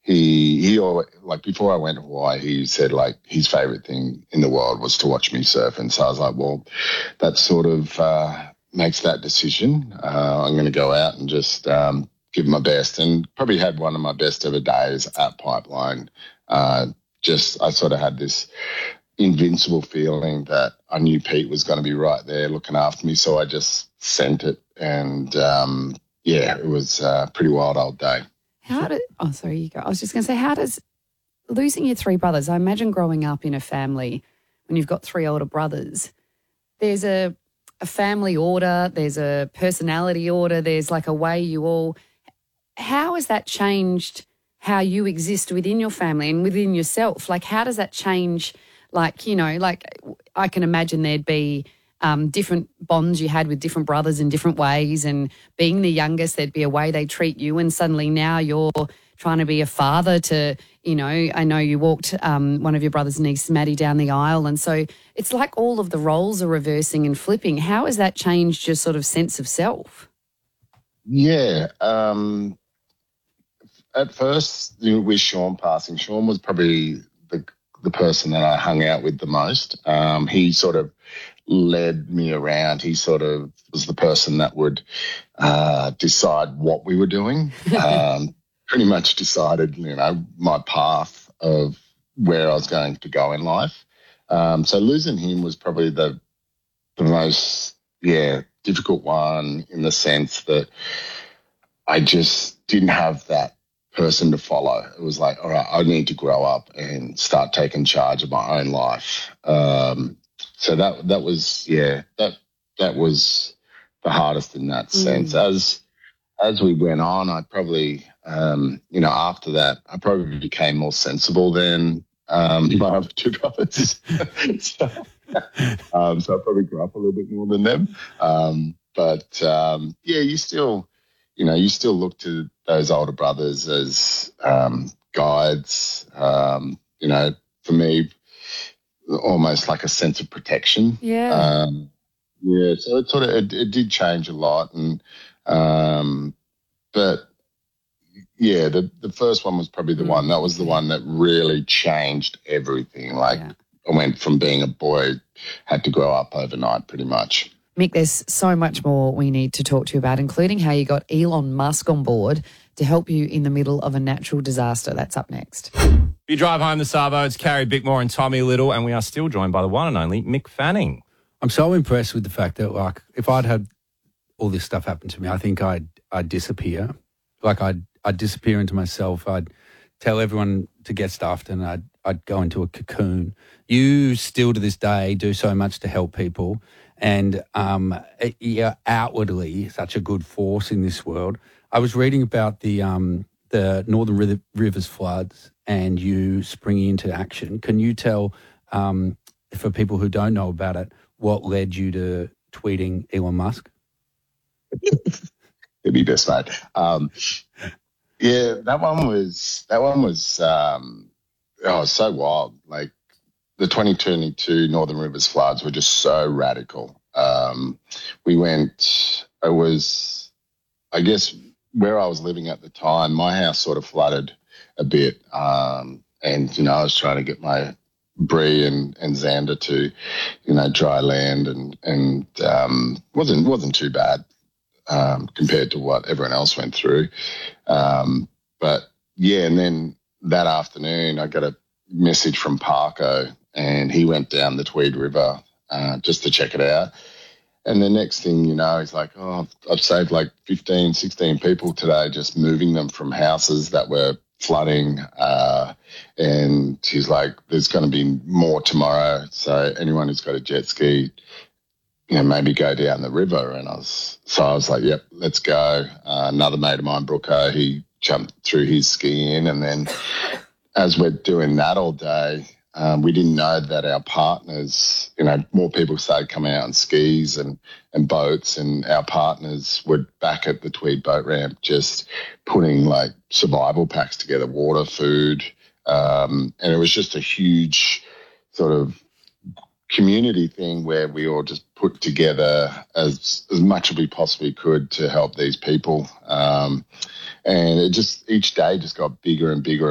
he always, like before I went to Hawaii, he said like his favorite thing in the world was to watch me surf. And so I was like, well, that sort of makes that decision. I'm going to go out and just give my best, and probably had one of my best ever days at Pipeline. I sort of had this invincible feeling that I knew Pete was going to be right there looking after me. So I just sent it, and it was a pretty wild old day. Sorry, you go. I was just going to say, how does losing your three brothers, I imagine growing up in a family when you've got three older brothers, there's a family order, there's a personality order, there's like a way you all, how has that changed how you exist within your family and within yourself? Like, how does that change, like, you know, like I can imagine there'd be different bonds you had with different brothers in different ways, and being the youngest, there'd be a way they treat you, and suddenly now you're trying to be a father to, you know, I know you walked one of your brother's niece, Maddie, down the aisle, and so it's like all of the roles are reversing and flipping. How has that changed your sort of sense of self? Yeah. At first, with Sean passing, Sean was probably the person that I hung out with the most. He sort of led me around. He sort of was the person that would decide what we were doing. Pretty much decided, you know, my path of where I was going to go in life. So losing him was probably the most, difficult one, in the sense that I just didn't have that person to follow. It was like, all right, I need to grow up and start taking charge of my own life. So that was that was the hardest in that sense. As we went on, I probably after that I probably became more sensible than my other two brothers. So I probably grew up a little bit more than them. You still, you still look to those older brothers as guides. For me, almost like a sense of protection. Yeah. So it did change a lot, and the first one was probably the one that was the one that really changed everything. Like I went from being a boy, had to grow up overnight, pretty much. Mick, there's so much more we need to talk to you about, including how you got Elon Musk on board to help you in the middle of a natural disaster. That's up next. You drive home the Savo, it's Carrie Bickmore and Tommy Little, and we are still joined by the one and only Mick Fanning. I'm so impressed with the fact that, like, if I'd had all this stuff happen to me, I think I'd disappear. Like, I'd disappear into myself. I'd tell everyone to get stuffed, and I'd go into a cocoon. You still to this day do so much to help people, and you're outwardly such a good force in this world. I was reading about the Northern Rivers floods and you springing into action. Can you tell, for people who don't know about it, what led you to tweeting Elon Musk? It'd be best, mate. That one was so wild. Like, the 2022 Northern Rivers floods were just so radical. I guess where I was living at the time, my house sort of flooded a bit. And, I was trying to get my Bree and Xander to, dry land, and wasn't too bad compared to what everyone else went through. And then that afternoon I got a message from Parko, and he went down the Tweed River just to check it out. And the next thing you know, he's like, oh, I've saved like 15, 16 people today, just moving them from houses that were flooding. And he's like, there's going to be more tomorrow. So anyone who's got a jet ski, maybe go down the river. And I was like, yep, let's go. Another mate of mine, Brooko, he jumped through his ski in. And then as we're doing that all day, we didn't know that our partners, more people started coming out on skis and boats, and our partners were back at the Tweed boat ramp just putting like survival packs together, water, food. And it was just a huge sort of community thing where we all just put together as much as we possibly could to help these people. And it just, each day just got bigger and bigger